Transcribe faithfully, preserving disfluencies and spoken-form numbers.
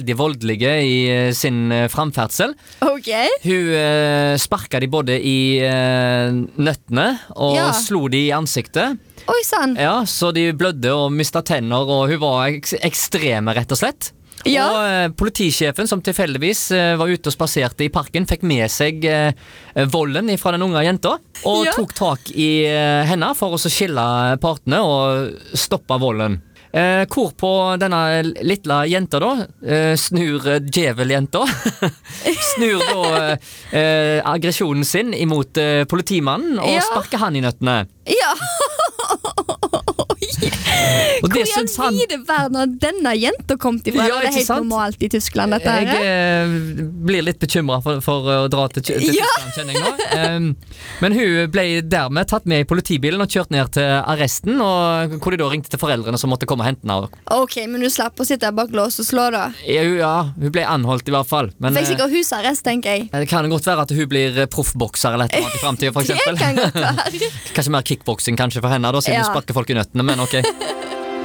De voldelige i eh, sin eh, framferdsel. Ok. Hun eh, sparket de både i eh, nøttene og Ja. slo de i ansiktet. Oi, sann. Ja, så de blødde og mistet tenner, og hun var ek ekstreme, rett og slett. Ja. Og eh, politisjefen, som tilfeldigvis eh, var ute og spaserte i parken, fikk med seg eh, volden fra den unge jenta, og Ja. tok tak i eh, henne for å så skille partene og stoppe volden. Eh, hvor på denne lille jenta da eh, snur eh, djeveljenta snur da eh, aggresjonen sin imot eh, politimannen og Ja. sparker han i nøttene. Ja. Og det Hvor i synes han all vide verden har denne jenta kommet ifra? Ja, det er ikke helt sant? normalt i Tyskland, dette Jeg her. eh, blir litt bekymret for, for å dra til, til Ja. Tyskland, kjenner jeg nå. Um, men hun ble dermed tatt med i politibilen og kjørt ned til arresten, og hvor de da ringte til foreldrene som måtte komme og hente henne. Ok, men du slapp å sitte bak lås og slå da. Ja, hun- ja, hun ble anholdt i hvert fall. Men Fikk eh, sikkert husarrest, tenker jeg. det kan godt være at hun blir proffbokser eller et eller annet i fremtiden, for Det eksempel. kan godt være. Kanskje mer kickboksing kanskje for henne, da, siden Ja. hun sparker folk i nøttene, men ok.